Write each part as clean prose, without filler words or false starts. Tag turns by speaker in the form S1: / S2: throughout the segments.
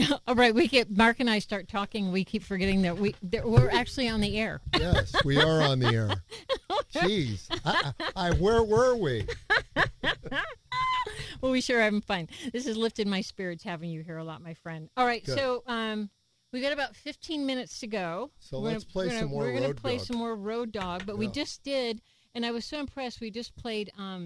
S1: All right, Mark and I start talking. We keep forgetting that we're actually on the air.
S2: Yes, we are on the air. Jeez, where were we?
S1: Well, we sure having fun. This has lifted my spirits having you here a lot, my friend. All right,
S2: Good.
S1: So we got about 15 minutes to go.
S2: So let's play some more Road Dog.
S1: We're going to play some more Road Dog, but we just did, and I was so impressed. We just played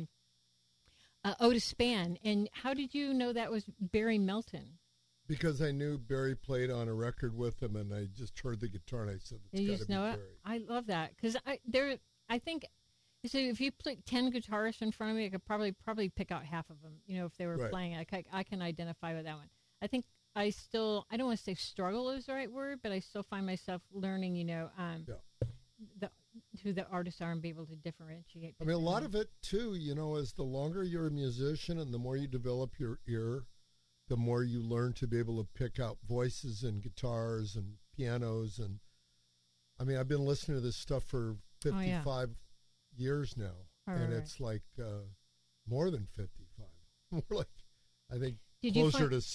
S1: Otis Spann, and how did you know that was Barry Melton?
S2: Because I knew Barry played on a record with him, and I just heard the guitar, and I said, "It's got to be Barry."
S1: I love that because I think. So if you put 10 guitarists in front of me, I could probably pick out half of them. You know, if they were playing, I can identify with that one. I think I don't want to say struggle is the right word, but I still find myself learning. You know, who the artists are and be able to differentiate.
S2: I mean, a lot of it too. You know, is the longer you're a musician and the more you develop your ear, the more you learn to be able to pick out voices and guitars and pianos. And I mean, I've been listening to this stuff for 55 years now, and it's like more than 55. More like, I think, closer to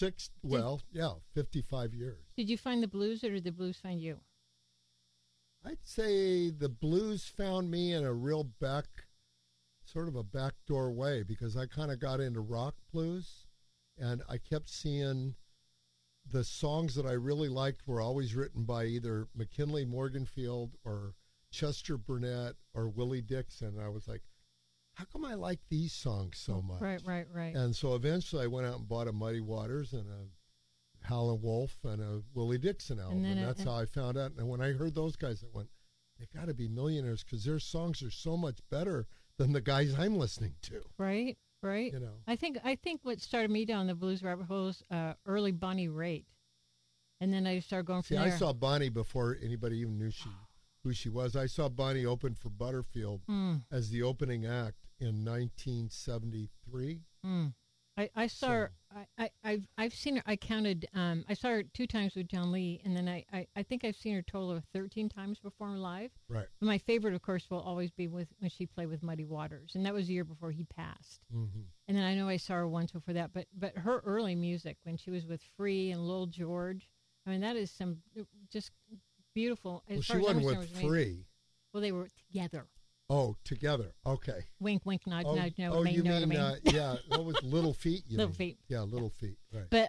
S2: 55 years.
S1: Did you find the blues, or did the blues find you?
S2: I'd say the blues found me in a real sort of a backdoor way, because I kind of got into rock blues, and I kept seeing the songs that I really liked were always written by either McKinley Morganfield or Chester Burnett or Willie Dixon. And I was like, how come I like these songs so much?
S1: Right.
S2: And so eventually I went out and bought a Muddy Waters and a Howlin' Wolf and a Willie Dixon album. And that's how I found out. And when I heard those guys, I went, they got to be millionaires, because their songs are so much better than the guys I'm listening to.
S1: Right.
S2: You know,
S1: I think what started me down the blues rabbit hole was early Bonnie Raitt. And then I started going from there.
S2: I saw Bonnie before anybody even knew who she was. I saw Bonnie open for Butterfield as the opening act in 1973.
S1: I saw her. I've seen her. I counted. I saw her 2 times with John Lee, and then I think I've seen her a total of 13 times perform live.
S2: Right.
S1: My favorite, of course, will always be when she played with Muddy Waters, and that was the year before he passed.
S2: Mm-hmm.
S1: And then I know I saw her once before that, but her early music when she was with Free and Lil George, I mean, that is some just beautiful.
S2: Well, she wasn't with Free.
S1: Well, they were together.
S2: Oh, together. Okay.
S1: Wink, wink, nod, nod. No,
S2: you
S1: know
S2: mean,
S1: what I mean?
S2: yeah. What was Little Feet?
S1: Little Feet.
S2: Yeah, Little Feet. Right.
S1: But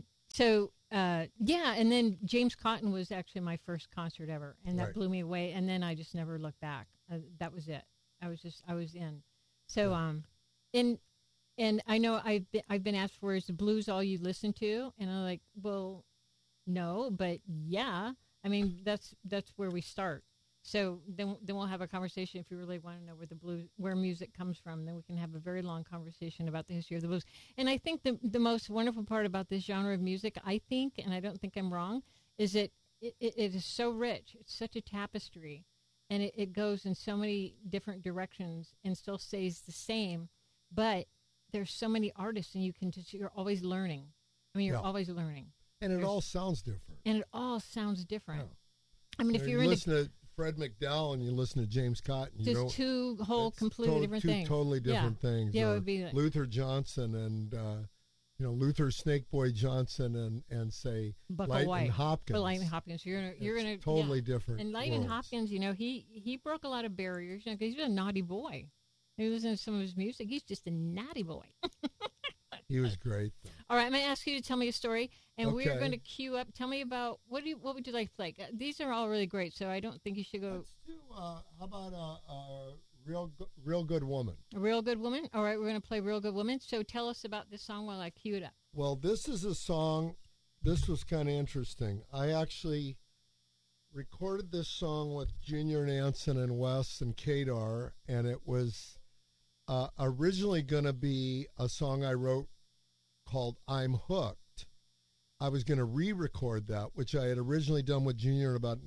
S1: and then James Cotton was actually my first concert ever, and that blew me away. And then I just never looked back. That was it. I was in. So and I know I've been asked for, is the blues all you listen to? And I'm like, well, no, but yeah. I mean, that's where we start. So then we'll have a conversation if you really want to know where music comes from. Then we can have a very long conversation about the history of the blues. And I think the most wonderful part about this genre of music, I think, and I don't think I'm wrong, is that it is so rich. It's such a tapestry, and it goes in so many different directions and still stays the same. But there's so many artists, and you're always learning. I mean, you're always learning.
S2: And it all sounds different.
S1: Yeah. I mean, if
S2: you listen to Fred McDowell and you listen to James Cotton,
S1: just two completely different things.
S2: Two totally different things.
S1: Yeah, it would be like
S2: Luther Johnson and Luther Snakeboy Johnson and say Lightning Hopkins.
S1: But Lightning Hopkins, you're in a
S2: totally different.
S1: And Lightning
S2: worlds.
S1: Hopkins, he broke a lot of barriers. Because he's a naughty boy. You listen to some of his music, he's just a naughty boy.
S2: He was great, though.
S1: All right, I'm going to ask you to tell me a story, and we're going to queue up. Tell me about what would you like to play? These are all really great, so I don't think you should go.
S2: Let's do. How about a real good woman?
S1: A real good woman. All right, we're going to play Real Good Woman. So tell us about this song while I cue it up.
S2: Well, this is a song. This was kind of interesting. I actually recorded this song with Junior Nansen and Wes and Kadar, and it was originally going to be a song I wrote called I'm Hooked. I was going to re-record that, which I had originally done with Junior in about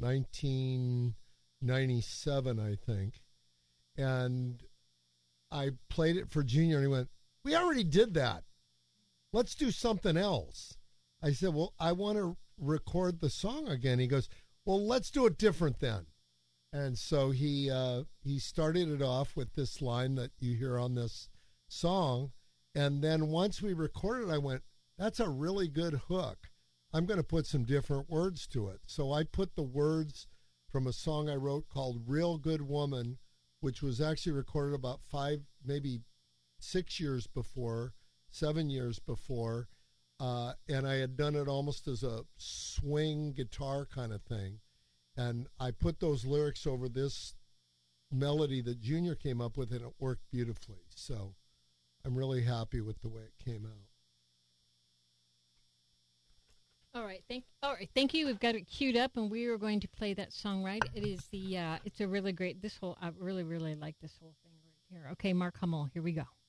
S2: 1997, I think. And I played it for Junior, and he went, we already did that. Let's do something else. I said, well, I want to record the song again. He goes, well, let's do it different then. And so he started it off with this line that you hear on this song. And then once we recorded, I went, that's a really good hook. I'm going to put some different words to it. So I put the words from a song I wrote called Real Good Woman, which was actually recorded about 5, maybe 6 years before, 7 years before. And I had done it almost as a swing guitar kind of thing. And I put those lyrics over this melody that Junior came up with, and it worked beautifully. So I'm really happy with the way it came out.
S1: All right, thank you. We've got it queued up, and we are going to play that song. Right, it is it's a really great. I really like this whole thing right here. Okay, Mark Hummel, here we go.